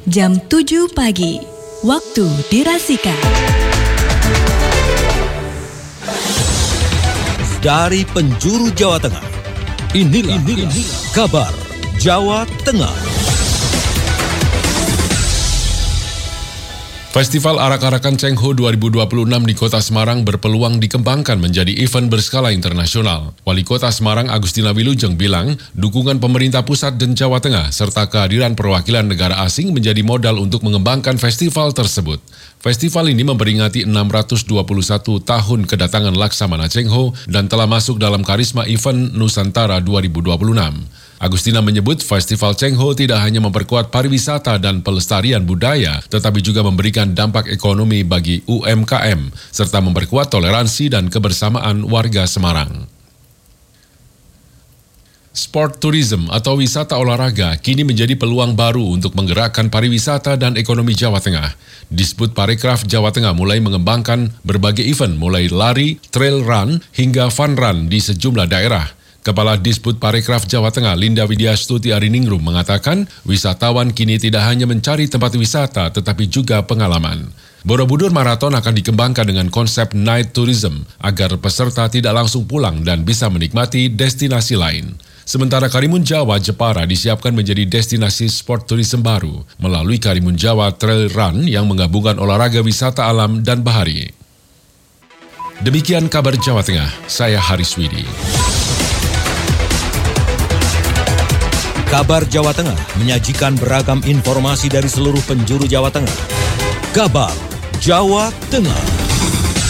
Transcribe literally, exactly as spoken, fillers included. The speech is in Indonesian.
jam tujuh pagi, waktu dirasika. Dari penjuru Jawa Tengah, inilah, inilah kabar Jawa Tengah. Festival Arak-Arakan Cheng Ho dua ribu dua puluh enam di Kota Semarang berpeluang dikembangkan menjadi event berskala internasional. Wali Kota Semarang Agustina Wilujeng bilang, dukungan pemerintah pusat dan Jawa Tengah serta kehadiran perwakilan negara asing menjadi modal untuk mengembangkan festival tersebut. Festival ini memperingati enam ratus dua puluh satu tahun kedatangan Laksamana Cheng Ho dan telah masuk dalam karisma event Nusantara dua ribu dua puluh enam. Agustina menyebut Festival Cheng Ho tidak hanya memperkuat pariwisata dan pelestarian budaya, tetapi juga memberikan dampak ekonomi bagi U M K M, serta memperkuat toleransi dan kebersamaan warga Semarang. Sport tourism atau wisata olahraga kini menjadi peluang baru untuk menggerakkan pariwisata dan ekonomi Jawa Tengah. Disbud Parekraf Jawa Tengah mulai mengembangkan berbagai event mulai lari, trail run, hingga fun run di sejumlah daerah. Kepala Disbud Parekraf Jawa Tengah Linda Widyastuti Ariningrum mengatakan wisatawan kini tidak hanya mencari tempat wisata tetapi juga pengalaman. Borobudur Marathon akan dikembangkan dengan konsep night tourism agar peserta tidak langsung pulang dan bisa menikmati destinasi lain. Sementara Karimun Jawa Jepara disiapkan menjadi destinasi sport tourism baru melalui Karimun Jawa Trail Run yang menggabungkan olahraga wisata alam dan bahari. Demikian kabar Jawa Tengah, saya Haris Widi. Kabar Jawa Tengah menyajikan beragam informasi dari seluruh penjuru Jawa Tengah. Kabar Jawa Tengah.